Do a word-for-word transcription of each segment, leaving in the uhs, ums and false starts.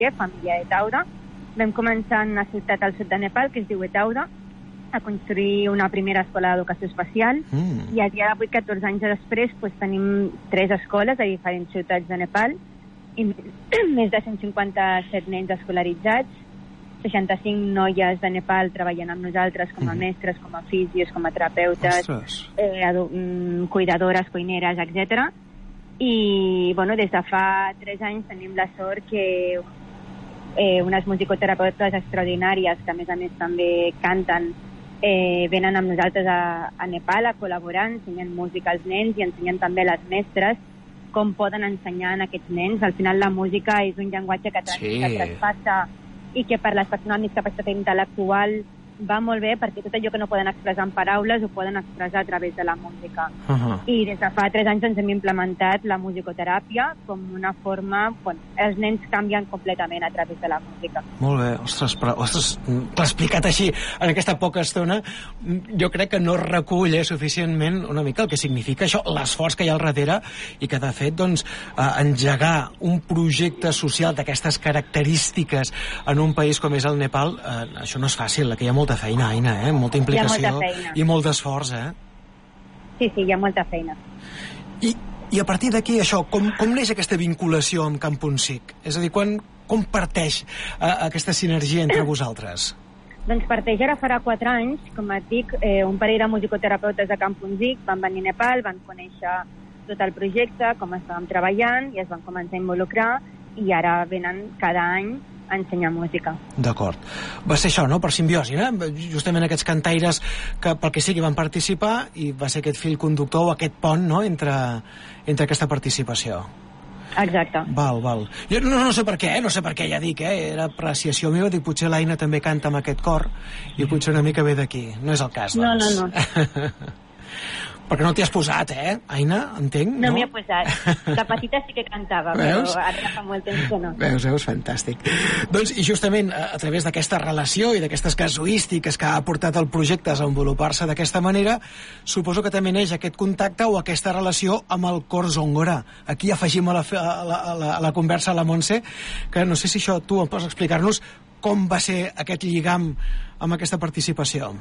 què, família Etauda. Vam començar en una ciutat al sud de Nepal, que es diu Etauda, a construir una primera escola d'educació espacial, mm. i a dia d'avui, catorze anys després, pues, tenim tres escoles a diferents ciutats de Nepal, i més de cent cinquanta-set nens escolaritzats, seixanta-cinc noies de Nepal treballant amb nosaltres com a mestres, com a fisios, com a terapeutes, eh, cuidadores, cuineres, etcètera. I, bueno, des de fa tres anys tenim la sort que eh, unes musicoterapeutes extraordinàries, que a més a més també canten, eh, venen amb nosaltres a, a Nepal a col·laborar, ensenyen música als nens i ensenyen també a les mestres com poden ensenyar a aquests nens. Al final la música és un llenguatge que, trans sí. que traspassa i que per les persones amb discapacitat intel·lectual va molt bé, perquè tot allò que no poden expressar en paraules ho poden expressar a través de la música. Uh -huh. I des de fa tres anys ens hem implementat la musicoteràpia com una forma... Bueno, els nens canvien completament a través de la música. Molt bé. Ostres, però ostres, t'ho explicat així en aquesta poca estona, jo crec que no recull eh, suficientment una mica el que significa això, l'esforç que hi ha al darrere, i que de fet, doncs, eh, engegar un projecte social d'aquestes característiques en un país com és el Nepal, eh, això no és fàcil, que hi ha molta feina, Aina, eh? Molta implicació i molt d'esforç, eh? Sí, sí, hi ha molta feina. I, i a partir d'aquí, això, com, com neix aquesta vinculació amb Camp Punsic? És a dir, quan, com parteix eh, aquesta sinergia entre vosaltres? Doncs parteix ara farà quatre anys, com et dic, eh, un parell de musicoterapeutes de Camp Punsic van venir a Nepal, van conèixer tot el projecte, com estàvem treballant, i es van començar a involucrar, i ara venen cada any a ensenyar música. D'acord. Va ser això, no?, per simbiosi, eh? Justament aquests cantaires que, pel que sigui, van participar, i va ser aquest fil conductor o aquest pont, no?, entre, entre aquesta participació. Exacte. Val, val. Jo no, no sé per què, eh? no sé per què, ja dic, eh? Era apreciació meva, dic, potser l'Aina també canta amb aquest cor, i potser una mica ve d'aquí. No és el cas, doncs. No, no, no. Perquè no t'hi has posat, eh, Aina? Entenc, no? No m'hi he posat. De petita sí que cantava, veus? Però ara fa molt temps que no. Veus, veus, fantàstic. Doncs, i justament a, a través d'aquesta relació i d'aquestes casuístiques que ha portat el projecte a desenvolupar-se d'aquesta manera, suposo que també neix aquest contacte o aquesta relació amb el cor Zongora. Aquí afegim a la, a la, a la, a la conversa a la Montse, que no sé si això tu em pots explicar-nos com va ser aquest lligam amb aquesta participació.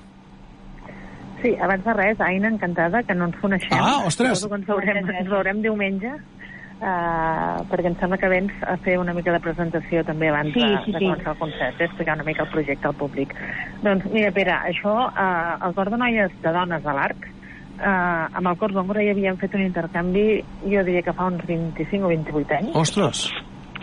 Sí, abans de res, Aina, encantada, que no ens coneixem. Ah, ostres! Ens veurem, ens veurem diumenge, uh, perquè em sembla que vens a fer una mica de presentació també abans sí, de, sí, de sí. començar el concert, eh? Explicar una mica el projecte al públic. Doncs, mira, Pere, això, uh, el cor de noies de dones de l'Arc, uh, amb el cor Zongora ja havíem fet un intercanvi, jo diria que fa uns vint-i-cinc o vint-i-vuit anys. Ostres!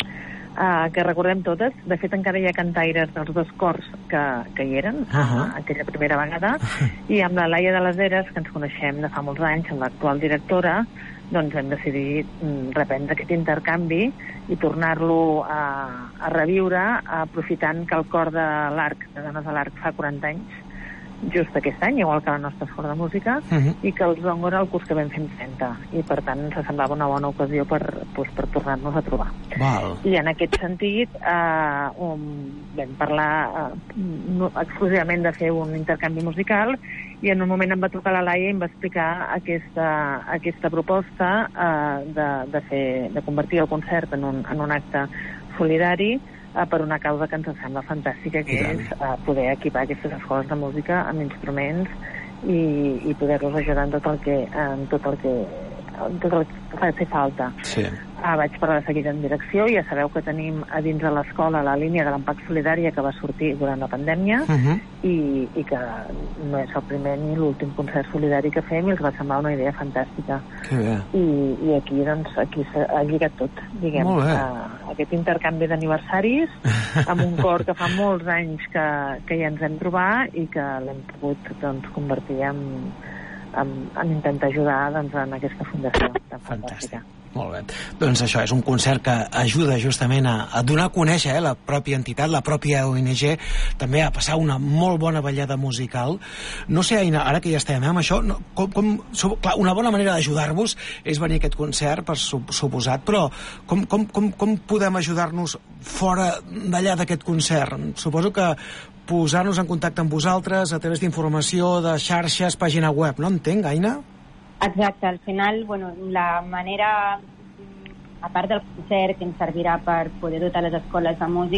Uh, que recordem totes. De fet, encara hi ha cantaires dels dos cors que, que hi eren, uh -huh. uh, aquella primera vegada, i amb la Laia de les Heres, que ens coneixem de fa molts anys, amb l'actual directora, doncs hem decidit mm, reprendre aquest intercanvi i tornar-lo a, a reviure, aprofitant que el cor de l'Arc, de Dones de l'Arc, fa quaranta anys, just aquest any, igual que la nostra escola de música, uh -huh. i que el Zongora el curs que vam fent trenta, i per tant ens semblava una bona ocasió per, pues, per tornar-nos a trobar. Val. I en aquest sentit eh, um, vam parlar eh, no, exclusivament de fer un intercanvi musical, i en un moment em va trucar la Laia i em va explicar aquesta, aquesta proposta eh, de, de, fer, de convertir el concert en un, en un acte solidari per una causa que ens sembla fantàstica, que és uh, poder equipar aquestes escoles de música amb instruments i, i poder-los ajudar en tot el que en tot el que, en tot el que fa fer falta. Sí. Ah, vaig parlar de seguida en direcció. Ja sabeu que tenim a dins de l'escola la línia de l'Empac Solidària, que va sortir durant la pandèmia, uh -huh. i, i que no és el primer ni l'últim concert solidari que fem, i els va semblar una idea fantàstica. Que bé. I, i aquí, doncs, aquí s'ha lligat tot, diguem. Molt bé. Uh, aquest intercanvi d'aniversaris amb un cor que fa molts anys que, que ja ens hem trobat i que l'hem pogut, doncs, convertir en, en, en intentar ajudar, doncs, en aquesta fundació tan fantàstica. Molt bé. Doncs això és un concert que ajuda justament a, a donar a conèixer eh, la pròpia entitat, la pròpia O N G, també a passar una molt bona ballada musical. No sé, Aina, ara que ja estem eh, amb això, no, com, com, so, clar, una bona manera d'ajudar-vos és venir a aquest concert, per suposat, però com, com, com, com podem ajudar-nos fora d'allà d'aquest concert? Suposo que posar-nos en contacte amb vosaltres a través d'informació, de xarxes, pàgina web, no entenc, Aina? Exacte, al final, bueno, la manera a part del concert que ens servirà per poder dotar les escoles de música,